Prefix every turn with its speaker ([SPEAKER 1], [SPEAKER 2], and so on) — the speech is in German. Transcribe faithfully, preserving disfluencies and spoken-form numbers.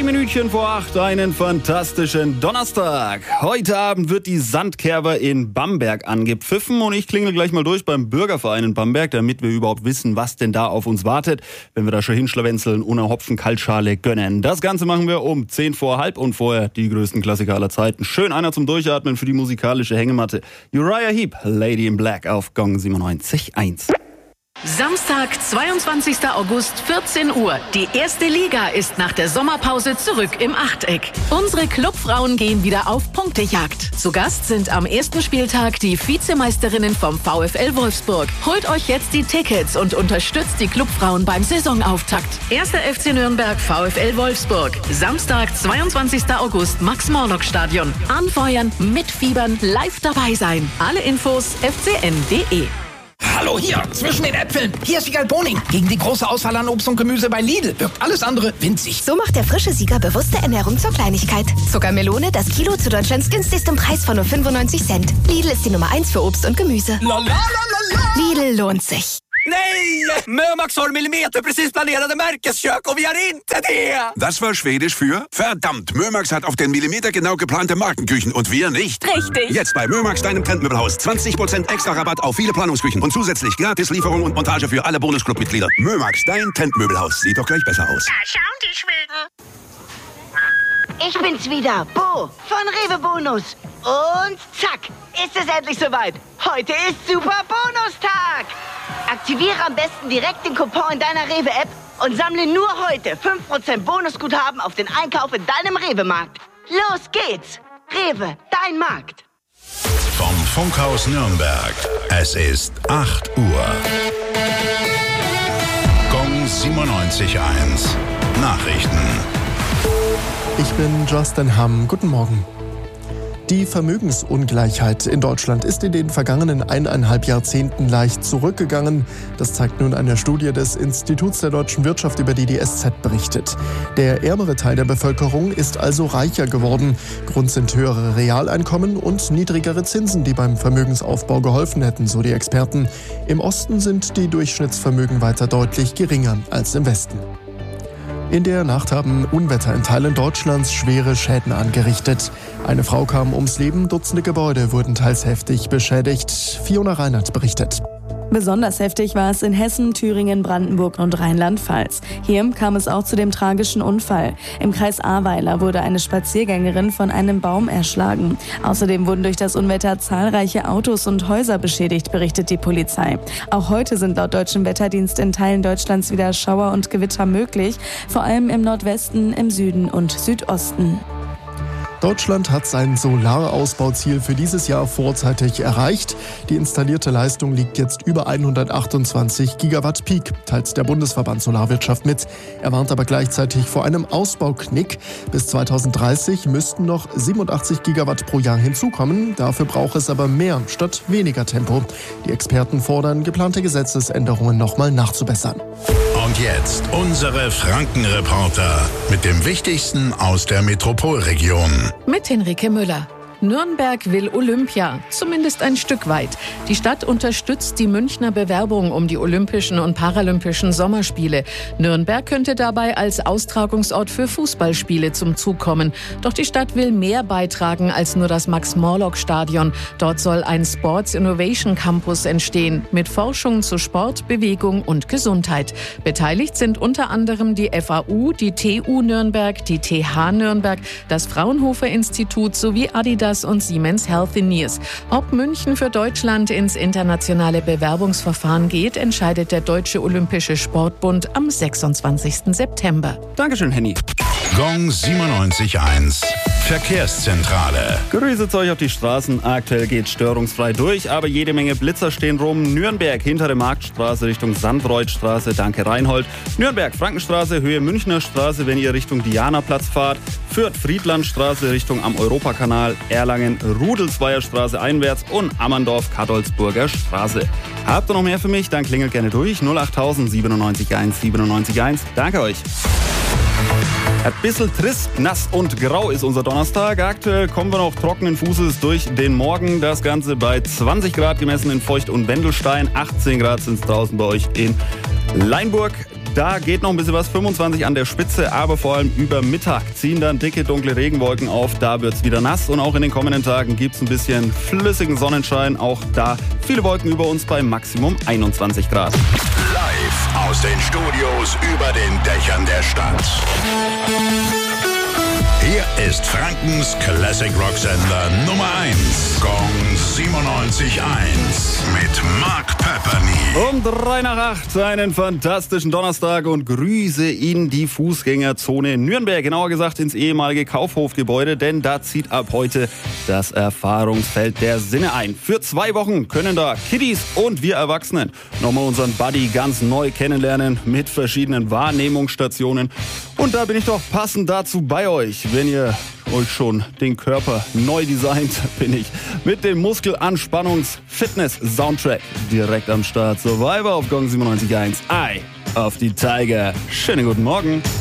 [SPEAKER 1] Drei Minütchen vor acht, einen fantastischen Donnerstag. Heute Abend wird die Sandkerber in Bamberg angepfiffen und ich klingel gleich mal durch beim Bürgerverein in Bamberg, damit wir überhaupt wissen, was denn da auf uns wartet, wenn wir da schon hinschlawenzeln und eine Hopfen-Kaltschale gönnen. Das Ganze machen wir um zehn vor halb und vorher die größten Klassiker aller Zeiten. Schön einer zum Durchatmen für die musikalische Hängematte. Uriah Heep, Lady in Black auf Gong siebenundneunzig Komma eins.
[SPEAKER 2] Samstag, zweiundzwanzigster August, vierzehn Uhr. Die erste Liga ist nach der Sommerpause zurück im Achteck. Unsere Clubfrauen gehen wieder auf Punktejagd. Zu Gast sind am ersten Spieltag die Vizemeisterinnen vom VfL Wolfsburg. Holt euch jetzt die Tickets und unterstützt die Clubfrauen beim Saisonauftakt. erster F C Nürnberg, VfL Wolfsburg. Samstag, zweiundzwanzigster August, Max-Morlock-Stadion. Anfeuern, mitfiebern, live dabei sein. Alle Infos f c n punkt d e.
[SPEAKER 3] Hallo hier, zwischen den Äpfeln. Hier ist Sieger Boning. Gegen die große Auswahl an Obst und Gemüse bei Lidl wirkt alles andere winzig.
[SPEAKER 4] So macht der frische Sieger bewusste Ernährung zur Kleinigkeit. Zuckermelone, das Kilo zu Deutschlands günstigstem Preis von nur fünfundneunzig Cent. Lidl ist die Nummer eins für Obst und Gemüse.
[SPEAKER 3] La, la, la, la, la.
[SPEAKER 4] Lidl lohnt sich.
[SPEAKER 5] Nej! Mömax har millimeter precis planerade märkeskök och vi har inte det!
[SPEAKER 6] Das war Schwedisch für verdammt. Mömax hat auf den Millimeter genau geplante Markenküchen und wir nicht.
[SPEAKER 2] Richtig.
[SPEAKER 6] Jetzt bei Mömax, deinem Trendmöbelhaus. zwanzig Prozent extra Rabatt auf viele Planungsküchen und zusätzlich gratis Lieferung und Montage für alle Bonusclub-Mitglieder. Mömax, dein Trendmöbelhaus. Sieht doch gleich besser aus.
[SPEAKER 7] Da schauen die Schweden. Ich bin's wieder, Bo von Rewe Bonus. Und zack, ist es endlich soweit. Heute ist Super Bonustag. Aktiviere am besten direkt den Coupon in deiner Rewe-App und sammle nur heute fünf Prozent Bonusguthaben auf den Einkauf in deinem Rewe-Markt. Los geht's. Rewe, dein Markt.
[SPEAKER 8] Vom Funkhaus Nürnberg. Es ist acht Uhr. Gong siebenundneunzig Komma eins. Nachrichten.
[SPEAKER 9] Ich bin Justin Hamm. Guten Morgen. Die Vermögensungleichheit in Deutschland ist in den vergangenen eineinhalb Jahrzehnten leicht zurückgegangen. Das zeigt nun eine Studie des Instituts der deutschen Wirtschaft, über die die S Z berichtet. Der ärmere Teil der Bevölkerung ist also reicher geworden. Grund sind höhere Realeinkommen und niedrigere Zinsen, die beim Vermögensaufbau geholfen hätten, so die Experten. Im Osten sind die Durchschnittsvermögen weiter deutlich geringer als im Westen. In der Nacht haben Unwetter in Teilen Deutschlands schwere Schäden angerichtet. Eine Frau kam ums Leben, Dutzende Gebäude wurden teils heftig beschädigt. Fiona Reinhardt berichtet.
[SPEAKER 10] Besonders heftig war es in Hessen, Thüringen, Brandenburg und Rheinland-Pfalz. Hier kam es auch zu dem tragischen Unfall. Im Kreis Ahrweiler wurde eine Spaziergängerin von einem Baum erschlagen. Außerdem wurden durch das Unwetter zahlreiche Autos und Häuser beschädigt, berichtet die Polizei. Auch heute sind laut deutschem Wetterdienst in Teilen Deutschlands wieder Schauer und Gewitter möglich, vor allem im Nordwesten, im Süden und Südosten.
[SPEAKER 9] Deutschland hat sein Solarausbauziel für dieses Jahr vorzeitig erreicht. Die installierte Leistung liegt jetzt über hundertachtundzwanzig Gigawatt Peak, teilt der Bundesverband Solarwirtschaft mit. Er warnt aber gleichzeitig vor einem Ausbauknick. Bis zweitausenddreißig müssten noch siebenundachtzig Gigawatt pro Jahr hinzukommen. Dafür braucht es aber mehr statt weniger Tempo. Die Experten fordern, geplante Gesetzesänderungen nochmal nachzubessern.
[SPEAKER 8] Und jetzt unsere Franken-Reporter mit dem Wichtigsten aus der Metropolregion.
[SPEAKER 2] Mit Henrike Müller. Nürnberg will Olympia, zumindest ein Stück weit. Die Stadt unterstützt die Münchner Bewerbung um die Olympischen und Paralympischen Sommerspiele. Nürnberg könnte dabei als Austragungsort für Fußballspiele zum Zug kommen. Doch die Stadt will mehr beitragen als nur das Max-Morlock-Stadion. Dort soll ein Sports Innovation Campus entstehen, mit Forschung zu Sport, Bewegung und Gesundheit. Beteiligt sind unter anderem die F A U, die T U Nürnberg, die T H Nürnberg, das Fraunhofer-Institut sowie Adidas und Siemens Healthineers. Ob München für Deutschland ins internationale Bewerbungsverfahren geht, entscheidet der Deutsche Olympische Sportbund am sechsundzwanzigsten September.
[SPEAKER 1] Dankeschön, Henny.
[SPEAKER 8] Gong siebenundneunzig Komma eins. Verkehrszentrale.
[SPEAKER 1] Grüßet euch auf die Straßen. Aktuell geht störungsfrei durch, aber jede Menge Blitzer stehen rum. Nürnberg, hintere Marktstraße Richtung Sandreuthstraße, danke Reinhold. Nürnberg, Frankenstraße, Höhe Münchner Straße, wenn ihr Richtung Dianaplatz fahrt. Fürth, Friedlandstraße Richtung am Europakanal. Erlangen, Rudelsweier Straße einwärts und Ammerndorf, Kattolsburger Straße. Habt ihr noch mehr für mich? Dann klingelt gerne durch. null acht null null siebenundneunzig Komma eins siebenundneunzig Komma eins. Danke euch. Ein bisschen trist, nass und grau ist unser Donnerstag. Aktuell kommen wir noch trockenen Fußes durch den Morgen. Das Ganze bei zwanzig Grad gemessen in Feucht und Wendelstein. achtzehn Grad sind es draußen bei euch in Leinburg. da geht noch ein bisschen was, fünfundzwanzig an der Spitze, aber vor allem über Mittag ziehen dann dicke, dunkle Regenwolken auf, da wird's wieder nass und auch in den kommenden Tagen gibt's ein bisschen flüssigen Sonnenschein, auch da viele Wolken über uns bei Maximum einundzwanzig Grad.
[SPEAKER 8] Live aus den Studios über den Dächern der Stadt. Hier ist Frankens Classic Rock Sender Nummer eins. Gong siebenundneunzig Komma eins mit Mark Pepperny.
[SPEAKER 1] Um drei nach acht, einen fantastischen Donnerstag und grüße in die Fußgängerzone Nürnberg, genauer gesagt ins ehemalige Kaufhofgebäude, denn da zieht ab heute das Erfahrungsfeld der Sinne ein. Für zwei Wochen können da Kiddies und wir Erwachsenen nochmal unseren Buddy ganz neu kennenlernen mit verschiedenen Wahrnehmungsstationen. Und da bin ich doch passend dazu bei euch. Wenn ihr euch schon den Körper neu designt, bin ich mit dem Muskelanspannungs-Fitness-Soundtrack direkt am Start. Survivor auf Gong siebenundneunzig Komma eins. Ei auf die Tiger. Schönen guten Morgen.